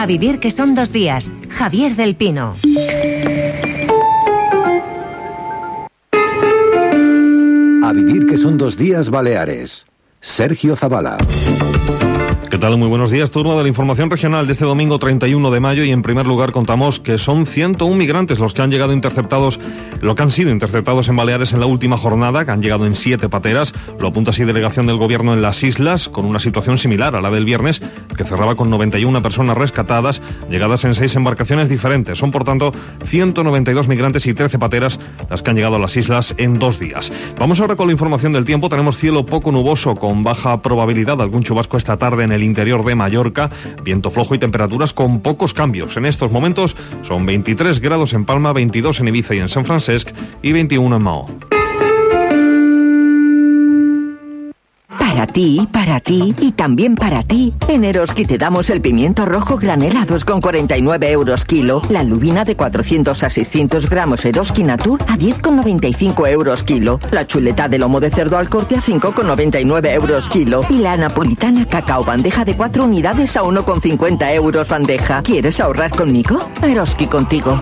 vivir que son 2 días. Javier del Pino. A vivir que son 2 días Baleares. Sergio Zavala. ¿Qué tal? Muy buenos días. Turno de la información regional de este domingo 31 de mayo y en primer lugar contamos que son 101 migrantes los que han sido interceptados en Baleares en la última jornada, que han llegado en 7 pateras. Lo apunta así delegación del gobierno en las islas, con una situación similar a la del viernes, que cerraba con 91 personas rescatadas, llegadas en 6 embarcaciones diferentes. Son por tanto 192 migrantes y 13 pateras las que han llegado a las islas en 2 días. Vamos ahora con la información del tiempo. Tenemos cielo poco nuboso con baja probabilidad de algún chubasco esta tarde en el interior de Mallorca, viento flojo y temperaturas con pocos cambios. En estos momentos son 23 grados en Palma, 22 en Ibiza y en San Francesc y 21 en Maó. Para ti y también para ti. En Eroski te damos el pimiento rojo granelados con 49 euros kilo, la lubina de 400 a 600 gramos Eroski Natur a 10,95 euros kilo, la chuleta de lomo de cerdo al corte a 5,99 euros kilo y la napolitana cacao bandeja de 4 unidades a 1,50 euros bandeja. ¿Quieres ahorrar conmigo? Eroski contigo.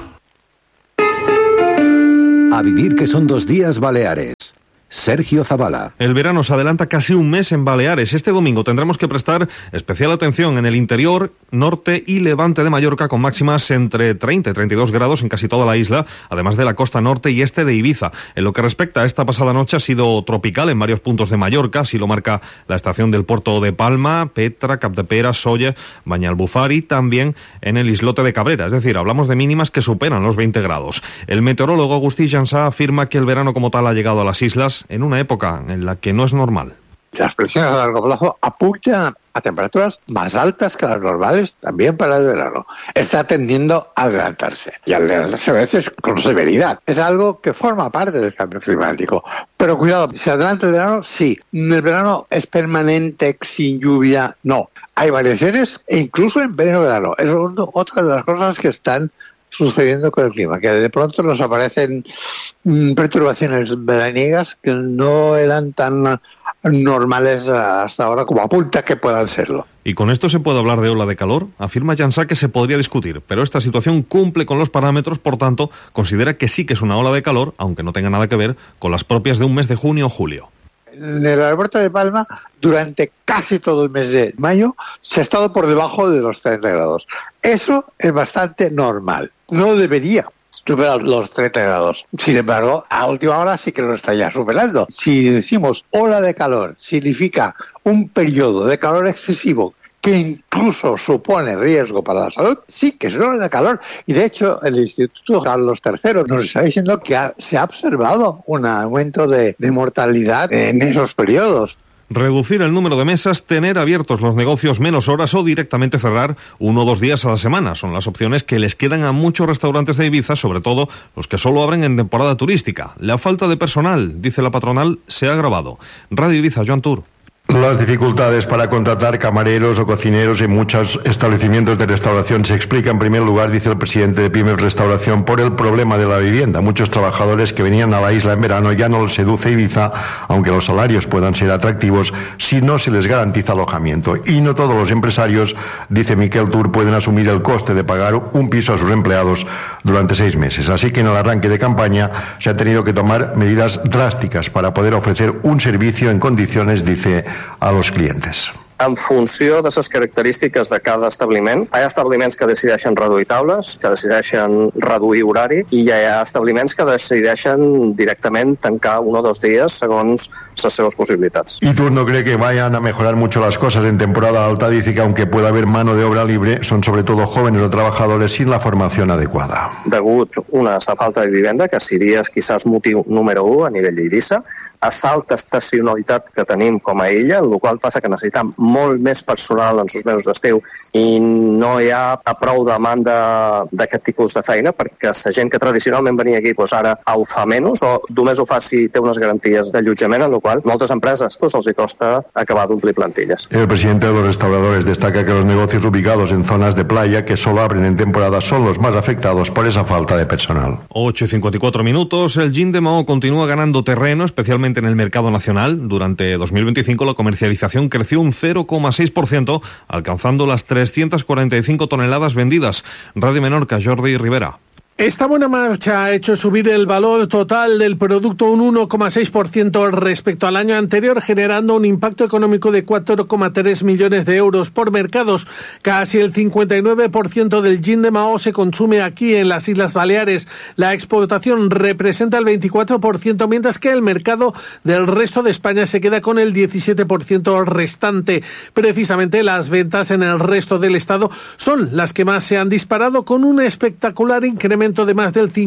A vivir que son 2 días Baleares. Sergio Zavala. El verano se adelanta casi un mes en Baleares. Este domingo tendremos que prestar especial atención en el interior, norte y levante de Mallorca, con máximas entre 30 y 32 grados en casi toda la isla, además de la costa norte y este de Ibiza. En lo que respecta a esta pasada noche, ha sido tropical en varios puntos de Mallorca, así lo marca la estación del puerto de Palma, Petra, Capdepera, Sóller, Banyalbufar y también en el islote de Cabrera. Es decir, hablamos de mínimas que superan los 20 grados. El meteorólogo Agustí Jansá afirma que el verano como tal ha llegado a las islas en una época en la que no es normal. Las presiones a largo plazo apuntan a temperaturas más altas que las normales también para el verano. Está tendiendo a adelantarse y adelantarse a veces con severidad. Es algo que forma parte del cambio climático. Pero cuidado, ¿se adelanta el verano? Sí. ¿El verano es permanente sin lluvia? No. Hay variaciones e incluso en pleno-verano. Es otra de las cosas que están sucediendo con el clima, que de pronto nos aparecen perturbaciones veraniegas que no eran tan normales hasta ahora como apunta que puedan serlo. ¿Y con esto se puede hablar de ola de calor? Afirma Jansá que se podría discutir, pero esta situación cumple con los parámetros, por tanto, considera que sí que es una ola de calor, aunque no tenga nada que ver con las propias de un mes de junio o julio. En el aeropuerto de Palma, durante casi todo el mes de mayo, se ha estado por debajo de los 30 grados. Eso es bastante normal. No debería superar los 30 grados. Sin embargo, a última hora sí que lo está ya superando. Si decimos ola de calor, significa un periodo de calor excesivo que incluso supone riesgo para la salud, sí que es una ola de calor. Y de hecho, el Instituto Carlos III nos está diciendo que se ha observado un aumento de mortalidad en esos periodos. Reducir el número de mesas, tener abiertos los negocios menos horas o directamente cerrar 1 o 2 días a la semana. Son las opciones que les quedan a muchos restaurantes de Ibiza, sobre todo los que solo abren en temporada turística. La falta de personal, dice la patronal, se ha agravado. Radio Ibiza, Joan Tur. Las dificultades para contratar camareros o cocineros en muchos establecimientos de restauración se explica en primer lugar, dice el presidente de Pymes Restauración, por el problema de la vivienda. Muchos trabajadores que venían a la isla en verano ya no les seduce Ibiza, aunque los salarios puedan ser atractivos, si no se les garantiza alojamiento. Y no todos los empresarios, dice Miquel Tur, pueden asumir el coste de pagar un piso a sus empleados durante 6 meses. Así que en el arranque de campaña se han tenido que tomar medidas drásticas para poder ofrecer un servicio en condiciones, dice, a los clientes. En funció de les característiques de cada establiment. Hi ha establiments que decideixen reduir taules, que decideixen reduir horari, i hi ha establiments que decideixen directament tancar 1 o 2 dies segons les seves possibilitats. Y tú no cree que vayan a mejorar mucho las cosas en temporada alta. Dice que aunque pueda haber mano de obra libre, son sobre todo jóvenes o trabajadores sin la formación adecuada. Degut a la falta de vivenda, que seria quizás motiu número 1 a nivell d'Eivissa, a l'alta estacionalitat que tenim com a illa, el qual passa que necessitem molt més personal en els mesos d'estiu i no hi ha prou demanda d'aquest tipus de feina, perquè la gent que tradicionalment venia aquí ara ho fa menys o només ho fa si té unes garanties d'allotjament, en la qual moltes empreses els costa acabar d'omplir plantilles. El presidente de los restauradores destaca que los negocios ubicados en zonas de playa que solo abren en temporada son los más afectados por esa falta de personal. 8:54 minutos. El gin de Maó continúa ganando terreno, especialmente en el mercado nacional. Durante 2025 la comercialización creció un 0,5%. 0,6%, alcanzando las 345 toneladas vendidas. Radio Menorca, Jordi Rivera. Esta buena marcha ha hecho subir el valor total del producto un 1,6% respecto al año anterior, generando un impacto económico de 4,3 millones de euros por mercados. Casi el 59% del gin de Mahó se consume aquí en las Islas Baleares. La exportación representa el 24%, mientras que el mercado del resto de España se queda con el 17% restante. Precisamente las ventas en el resto del estado son las que más se han disparado, con un espectacular incremento de más del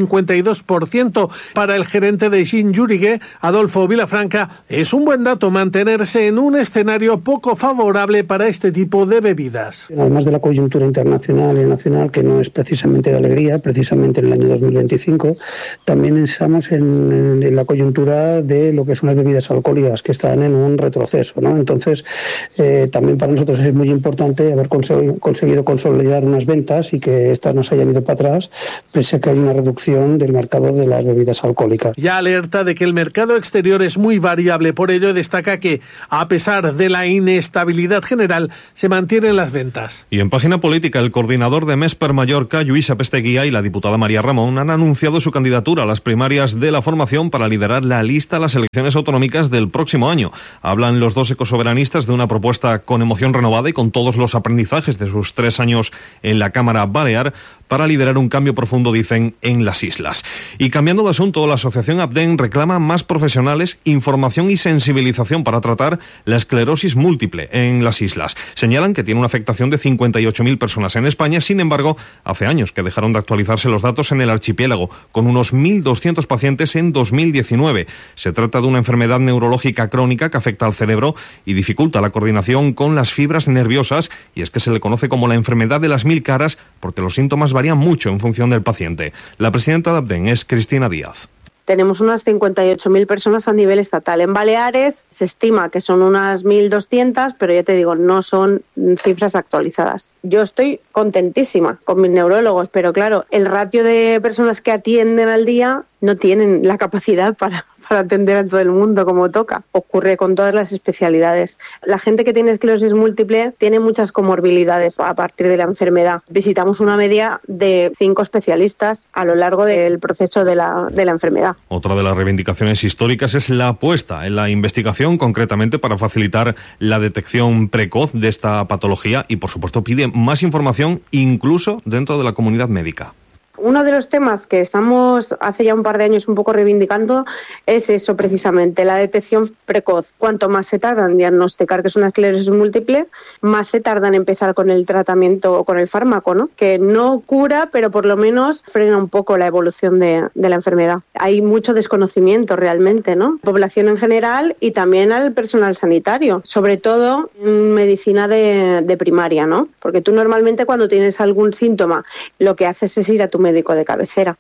52%. Para el gerente de Gin Llurigue, Adolfo Vilafranca, es un buen dato mantenerse en un escenario poco favorable para este tipo de bebidas. Además de la coyuntura internacional y nacional, que no es precisamente de alegría, precisamente en el año 2025, también estamos en la coyuntura de lo que son las bebidas alcohólicas, que están en un retroceso, ¿no? Entonces, también para nosotros es muy importante haber conseguido consolidar unas ventas y que estas no se hayan ido para atrás, pese a que hay una reducción del mercado de las bebidas alcohólicas. Ya alerta de que el mercado exterior es muy variable, por ello destaca que, a pesar de la inestabilidad general, se mantienen las ventas. Y en página política, el coordinador de Mesper Mallorca, Lluís Apesteguía, y la diputada María Ramón han anunciado su candidatura a las primarias de la formación para liderar la lista a las elecciones autonómicas del próximo año. Hablan los dos ecosoveranistas de una propuesta con emoción renovada y con todos los aprendizajes de sus 3 años en la Cámara Balear para liderar un cambio profundo, dicen, en las islas. Y cambiando de asunto, la asociación ABDEN reclama más profesionales, información y sensibilización para tratar la esclerosis múltiple en las islas. Señalan que tiene una afectación de 58.000 personas en España. Sin embargo, hace años que dejaron de actualizarse los datos en el archipiélago, con unos 1.200 pacientes en 2019. Se trata de una enfermedad neurológica crónica que afecta al cerebro y dificulta la coordinación con las fibras nerviosas, y es que se le conoce como la enfermedad de las 1000 caras porque los síntomas varían mucho en función del paciente. La presidenta de ABDEN es Cristina Díaz. Tenemos unas 58.000 personas a nivel estatal. En Baleares se estima que son unas 1.200, pero ya te digo, no son cifras actualizadas. Yo estoy contentísima con mis neurólogos, pero claro, el ratio de personas que atienden al día no tienen la capacidad para atender a todo el mundo como toca. Ocurre con todas las especialidades. La gente que tiene esclerosis múltiple tiene muchas comorbilidades a partir de la enfermedad. Visitamos una media de 5 especialistas a lo largo del proceso de la enfermedad. Otra de las reivindicaciones históricas es la apuesta en la investigación, concretamente para facilitar la detección precoz de esta patología, y por supuesto pide más información incluso dentro de la comunidad médica. Uno de los temas que estamos hace ya un par de años un poco reivindicando es eso precisamente, la detección precoz. Cuanto más se tarda en diagnosticar que es una esclerosis múltiple, más se tarda en empezar con el tratamiento o con el fármaco, ¿no? Que no cura, pero por lo menos frena un poco la evolución de la enfermedad. Hay mucho desconocimiento realmente, ¿no? Población en general y también al personal sanitario, sobre todo en medicina de primaria, ¿no? Porque tú normalmente cuando tienes algún síntoma, lo que haces es ir a tu médico de cabecera.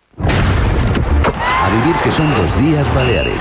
A vivir que son 2 días Baleares.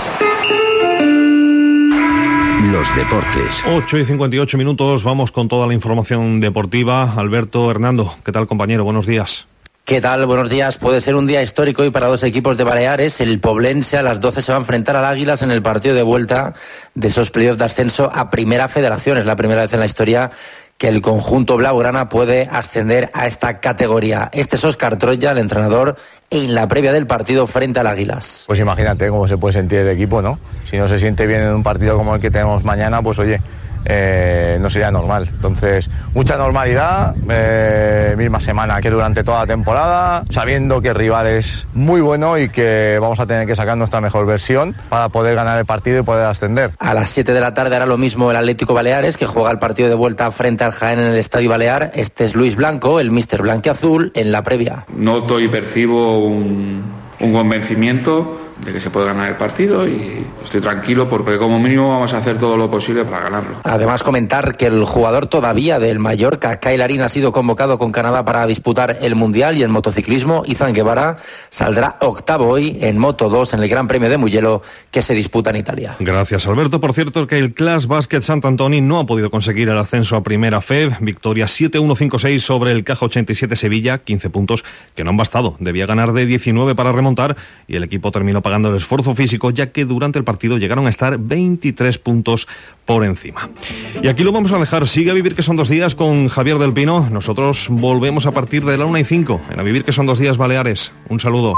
Los deportes. 8:58, vamos con toda la información deportiva. Alberto Hernando, ¿qué tal, compañero? Buenos días. ¿Qué tal? Buenos días. Puede ser un día histórico hoy para 2 equipos de Baleares. El Poblense a las 12 se va a enfrentar al Águilas en el partido de vuelta de esos playoffs de ascenso a Primera Federación. Es la primera vez en la historia que el conjunto blaugrana puede ascender a esta categoría. Este es Óscar Troya, el entrenador, en la previa del partido frente al Águilas. Pues imagínate cómo se puede sentir el equipo, ¿no? Si no se siente bien en un partido como el que tenemos mañana, pues oye, no sería normal. Entonces, mucha normalidad, misma semana que durante toda la temporada, sabiendo que el rival es muy bueno y que vamos a tener que sacar nuestra mejor versión para poder ganar el partido y poder ascender. A las 7 de la tarde hará lo mismo el Atlético Baleares, que juega el partido de vuelta frente al Jaén en el Estadio Balear. Este es Luis Blanco, el míster blanquiazul, en la previa. Noto y percibo un convencimiento de que se puede ganar el partido y estoy tranquilo porque como mínimo vamos a hacer todo lo posible para ganarlo. Además, comentar que el jugador todavía del Mallorca, Kyle Larín, ha sido convocado con Canadá para disputar el Mundial, y en motociclismo Izan Guevara saldrá octavo hoy en Moto 2 en el Gran Premio de Mugello que se disputa en Italia. Gracias, Alberto. Por cierto, que el Class Basket Sant Antoni no ha podido conseguir el ascenso a Primera FEB. Victoria 7-1-5-6 sobre el Caja 87 Sevilla, 15 puntos que no han bastado. Debía ganar de 19 para remontar y el equipo terminó pagando pagando el esfuerzo físico, ya que durante el partido llegaron a estar 23 puntos por encima. Y aquí lo vamos a dejar. Sigue A Vivir que son 2 días con Javier del Pino. Nosotros volvemos a partir de la 1:05 en A Vivir que son 2 días Baleares. Un saludo.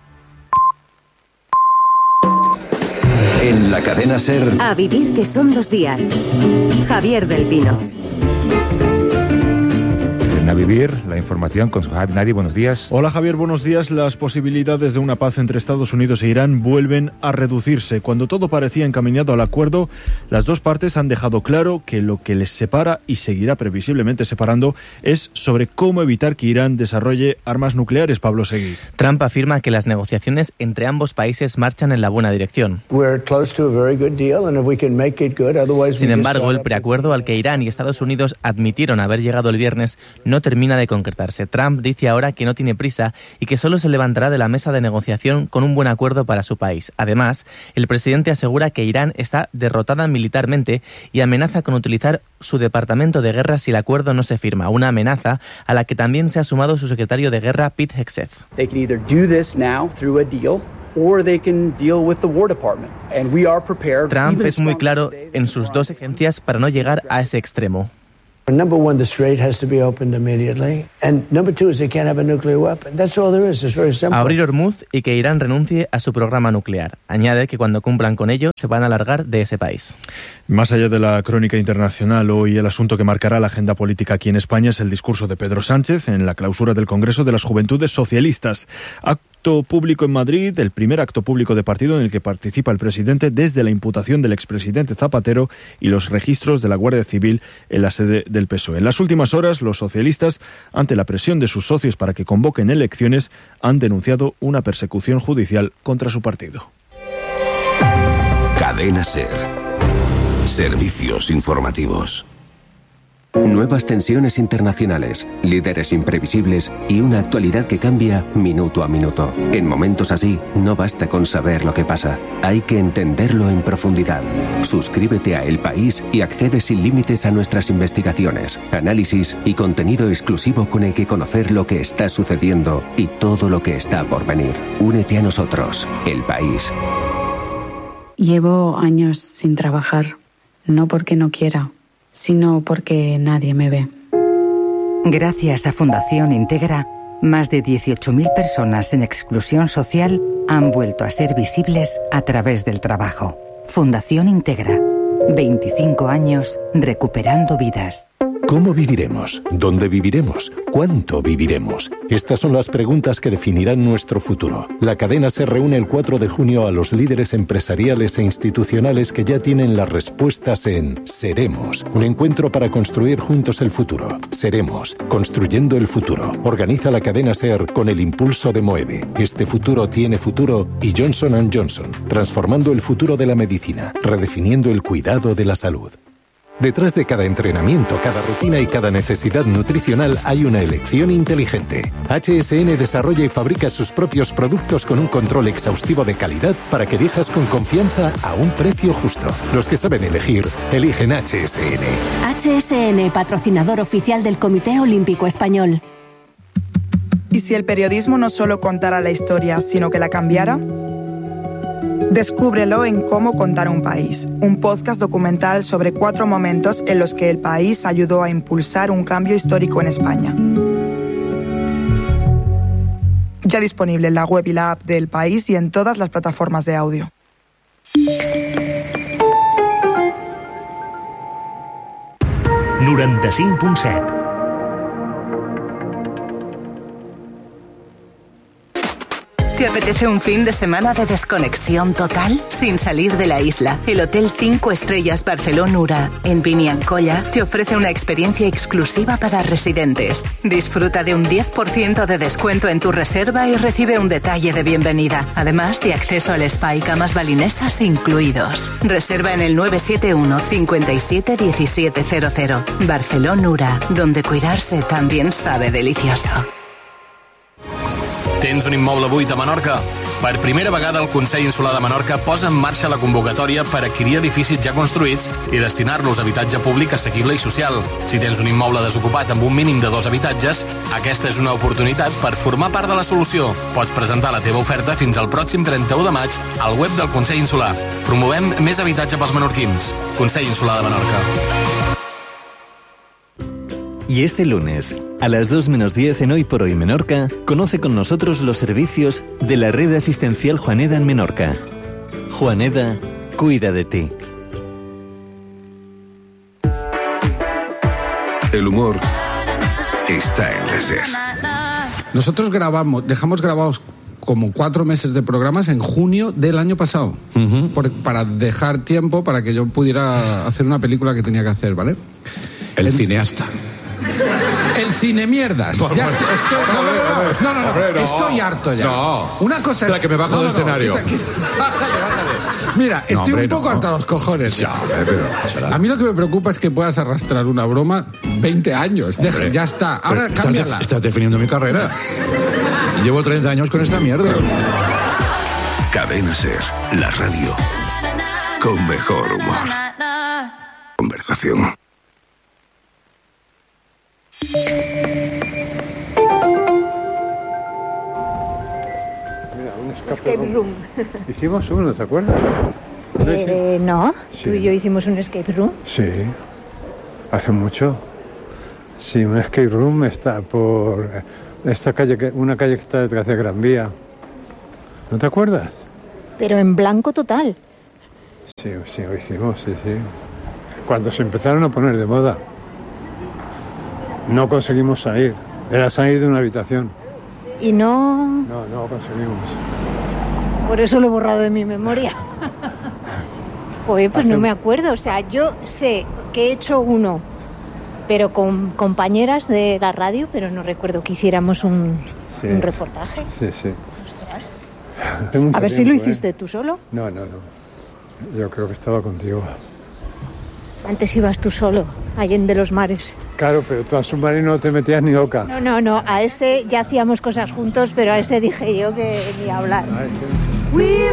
En la cadena SER. A Vivir que son 2 días. Javier del Pino. A Vivir, la información con Javier Nadi. Buenos días. Hola Javier, buenos días. Las posibilidades de una paz entre Estados Unidos e Irán vuelven a reducirse. Cuando todo parecía encaminado al acuerdo, las dos partes han dejado claro que lo que les separa y seguirá previsiblemente separando es sobre cómo evitar que Irán desarrolle armas nucleares. Pablo Seguí. Trump afirma que las negociaciones entre ambos países marchan en la buena dirección. Sin embargo, el preacuerdo al que Irán y Estados Unidos admitieron haber llegado el viernes no termina de concretarse. Trump dice ahora que no tiene prisa y que solo se levantará de la mesa de negociación con un buen acuerdo para su país. Además, el presidente asegura que Irán está derrotada militarmente y amenaza con utilizar su departamento de guerra si el acuerdo no se firma, una amenaza a la que también se ha sumado su secretario de guerra, Pete Hegseth. Trump es muy claro en sus dos exigencias para no llegar a ese extremo. Number one, the strait has to be opened immediately. And number two is they can't have a nuclear weapon. That's all there is. It's very simple. Abrir Hormuz y que Irán renuncie a su programa nuclear. Añade que cuando cumplan con ello se van a largar de ese país. Más allá de la crónica internacional, hoy el asunto que marcará la agenda política aquí en España es el discurso de Pedro Sánchez en la clausura del Congreso de las Juventudes Socialistas. Acto público en Madrid, el primer acto público de partido en el que participa el presidente desde la imputación del expresidente Zapatero y los registros de la Guardia Civil en la sede del PSOE. En las últimas horas, los socialistas, ante la presión de sus socios para que convoquen elecciones, han denunciado una persecución judicial contra su partido. Cadena SER. Servicios informativos. Nuevas tensiones internacionales, líderes imprevisibles y una actualidad que cambia minuto a minuto. En momentos así, no basta con saber lo que pasa, hay que entenderlo en profundidad. Suscríbete a El País y accede sin límites a nuestras investigaciones, análisis y contenido exclusivo con el que conocer lo que está sucediendo y todo lo que está por venir. Únete a nosotros, El País. Llevo años sin trabajar, no porque no quiera, sino porque nadie me ve. Gracias a Fundación Integra, más de 18.000 personas en exclusión social han vuelto a ser visibles a través del trabajo. Fundación Integra, 25 años recuperando vidas. ¿Cómo viviremos? ¿Dónde viviremos? ¿Cuánto viviremos? Estas son las preguntas que definirán nuestro futuro. La cadena SER reúne el 4 de junio a los líderes empresariales e institucionales que ya tienen las respuestas en Seremos, un encuentro para construir juntos el futuro. Seremos, construyendo el futuro. Organiza la cadena SER con el impulso de Moeve. Este futuro tiene futuro y Johnson & Johnson, transformando el futuro de la medicina, redefiniendo el cuidado de la salud. Detrás de cada entrenamiento, cada rutina y cada necesidad nutricional hay una elección inteligente. HSN desarrolla y fabrica sus propios productos con un control exhaustivo de calidad para que elijas con confianza a un precio justo. Los que saben elegir, eligen HSN. HSN, patrocinador oficial del Comité Olímpico Español. ¿Y si el periodismo no solo contara la historia, sino que la cambiara? Descúbrelo en Cómo contar un país, un podcast documental sobre 4 momentos en los que el país ayudó a impulsar un cambio histórico en España. Ya disponible en la web y la app de El País y en todas las plataformas de audio. ¿Te apetece un fin de semana de desconexión total? Sin salir de la isla, el Hotel 5 Estrellas Barcelona en Biniancolla te ofrece una experiencia exclusiva para residentes. Disfruta de un 10% de descuento en tu reserva y recibe un detalle de bienvenida, además de acceso al spa y camas balinesas incluidos. Reserva en el 971 57 1700. Barcelona, donde cuidarse también sabe delicioso. Tens un immoble buit a Menorca? Per primera vegada, el Consell Insular de Menorca posa en marxa la convocatòria per adquirir edificis ja construïts i destinar-los a habitatge públic assequible i social. Si tens un immoble desocupat amb un mínim de 2 habitatges, aquesta és una oportunitat per formar part de la solució. Pots presentar la teva oferta fins al pròxim 31 de maig al web del Consell Insular. Promovem més habitatge pels menorquins. Consell Insular de Menorca. Y este lunes, a las 2:10 en Hoy por Hoy Menorca, conoce con nosotros los servicios de la red asistencial Juaneda en Menorca. Juaneda cuida de ti. El humor está en la SER. Nosotros dejamos grabados como 4 meses de programas en junio del año pasado, para dejar tiempo para que yo pudiera hacer una película que tenía que hacer, ¿vale? El cineasta. El cine mierdas. Estoy harto ya. No. Una cosa es que me bajo del escenario. Mira, estoy un poco harto a los cojones. A mí lo que me preocupa es que puedas arrastrar una broma 20 años. Ya está. Ahora cámbiala. Estás definiendo mi carrera. Llevo 30 años con esta mierda. Cadena SER, la radio con mejor humor. Conversación. Escape room. Hicimos uno, ¿te acuerdas? No, Sí. tú y yo hicimos un escape room. Sí, hace mucho. Sí, un escape room está por esta calle, una calle que está detrás de Gran Vía. ¿No te acuerdas? Pero en blanco total. Sí, lo hicimos, sí. Cuando se empezaron a poner de moda. No conseguimos salir. Era salir de una habitación. Y no... No conseguimos. Por eso lo he borrado de mi memoria. Joder, pues no me acuerdo. O sea, yo sé que he hecho uno, pero con compañeras de la radio, pero no recuerdo que hiciéramos un reportaje. Sí. Ostras. A ver si lo hiciste tú solo. No. Yo creo que estaba contigo. Antes ibas tú solo, allende los mares. Claro, pero tú a submarino no te metías ni oca. No, a ese ya hacíamos cosas juntos, pero a ese dije yo que ni hablar. We've